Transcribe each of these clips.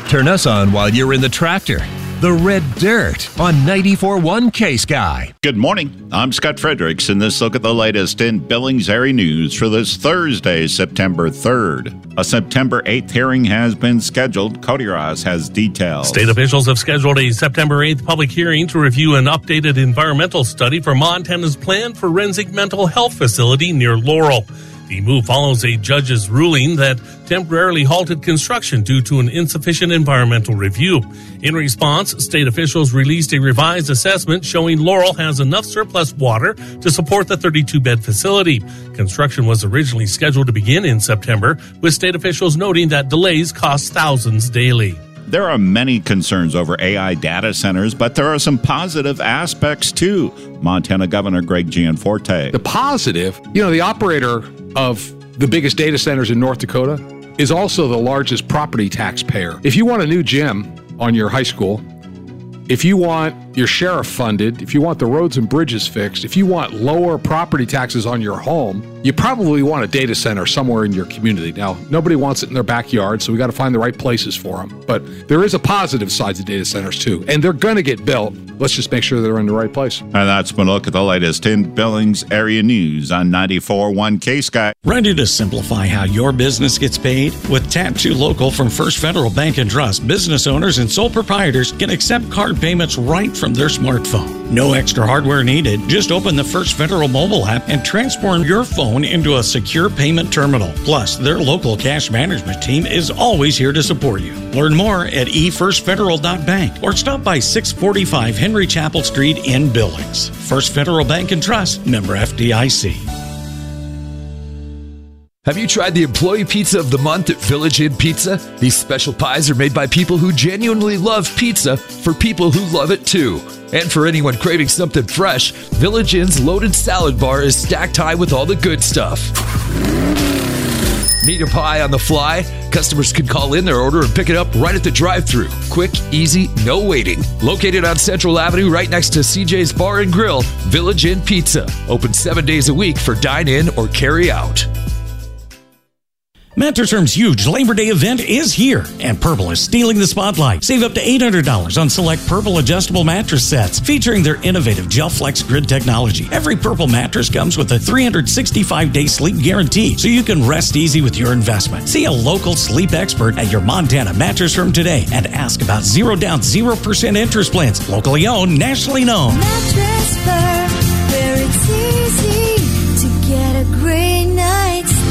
Turn us on while you're in the tractor. The Red Dirt on 94.1 K-Sky. Good morning. I'm Scott Fredericks, and this look at the latest in Billings area news for this Thursday, September 3rd. A September 8th hearing has been scheduled. Cody Ross has details. State officials have scheduled a September 8th public hearing to review an updated environmental study for Montana's planned forensic mental health facility near Laurel. The move follows a judge's ruling that temporarily halted construction due to an insufficient environmental review. In response, state officials released a revised assessment showing Laurel has enough surplus water to support the 32-bed facility. Construction was originally scheduled to begin in September, with state officials noting that delays cost thousands daily. There are many concerns over AI data centers, but there are some positive aspects too. Montana Governor Greg Gianforte. The positive, the operator of the biggest data centers in North Dakota is also the largest property taxpayer. If you want a new gym on your high school, if you want your sheriff funded, if you want the roads and bridges fixed, if you want lower property taxes on your home, you probably want a data center somewhere in your community. Now, nobody wants it in their backyard, so we got to find the right places for them. But there is a positive side to data centers too, and they're going to get built. Let's just make sure they're in the right place. And that's been a look at the latest in Billings area news on 94.1 K-Sky. Ready to simplify how your business gets paid? With Tap2 Local from First Federal Bank and Trust, business owners and sole proprietors can accept card payments right from their smartphone. No extra hardware needed. Just open the First Federal mobile app and transform your phone into a secure payment terminal. Plus, their local cash management team is always here to support you. Learn more at efirstfederal.bank or stop by 645 Henry Chapel Street in Billings. First Federal Bank and Trust, member FDIC. Have you tried the Employee Pizza of the Month at Village Inn Pizza? These special pies are made by people who genuinely love pizza for people who love it too. And for anyone craving something fresh, Village Inn's loaded salad bar is stacked high with all the good stuff. Need a pie on the fly? Customers can call in their order and pick it up right at the drive-thru. Quick, easy, no waiting. Located on Central Avenue right next to CJ's Bar and Grill, Village Inn Pizza. Open 7 days a week for dine-in or carry-out. Mattress Firm's huge Labor Day event is here, and Purple is stealing the spotlight. Save up to $800 on select Purple adjustable mattress sets featuring their innovative GelFlex grid technology. Every Purple mattress comes with a 365-day sleep guarantee, so you can rest easy with your investment. See a local sleep expert at your Montana Mattress Firm today and ask about 0 down, 0% interest plans. Locally owned, nationally known. Mattress Firm, where it's easy to get a great night's sleep.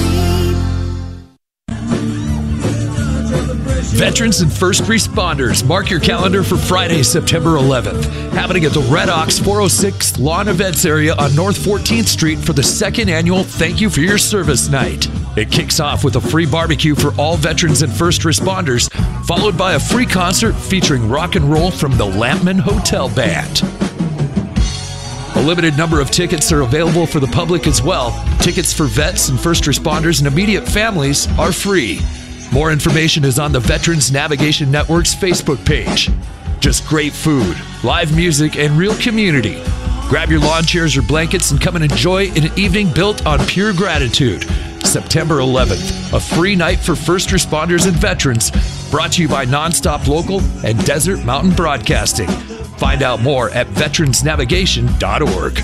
Veterans and first responders, mark your calendar for Friday, September 11th. Happening at the Red Ox 406 Lawn Events area on North 14th Street for the second annual Thank You for Your Service Night. It kicks off with a free barbecue for all veterans and first responders, followed by a free concert featuring rock and roll from the Lampman Hotel Band. A limited number of tickets are available for the public as well. Tickets for vets and first responders and immediate families are free. More information is on the Veterans Navigation Network's Facebook page. Just great food, live music, and real community. Grab your lawn chairs or blankets and come and enjoy an evening built on pure gratitude. September 11th, a free night for first responders and veterans, brought to you by Nonstop Local and Desert Mountain Broadcasting. Find out more at veteransnavigation.org.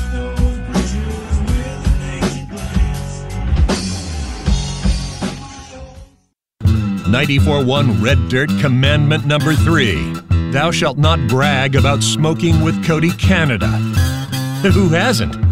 94.1 Red Dirt Commandment number 3. Thou shalt not brag about smoking with Cody Canada. Who hasn't?